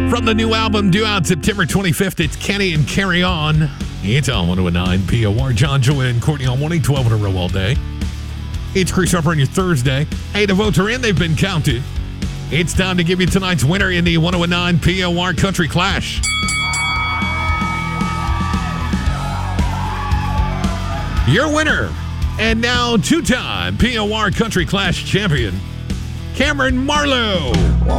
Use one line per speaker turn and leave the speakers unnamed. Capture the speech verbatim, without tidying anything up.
From the new album due out September twenty-fifth, it's Kenny and Carry On. It's on one oh nine P O R. John, Joanne, and Courtney on one eight twelve in a row all day. It's Chris Harper on your Thursday. Hey, the votes are in. They've been counted. It's time to give you tonight's winner in the one oh nine P O R Country Clash. Your winner, and now two-time P O R Country Clash champion, Cameron Marlowe.